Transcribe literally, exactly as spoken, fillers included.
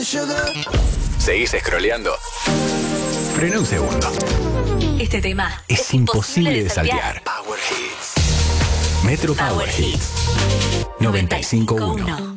¿Seguís scrolleando? Frena un segundo. Este tema Es, es imposible imposible de de saltear. saltear. Power Hits. Metro Power, Power Hits. noventa y cinco punto uno.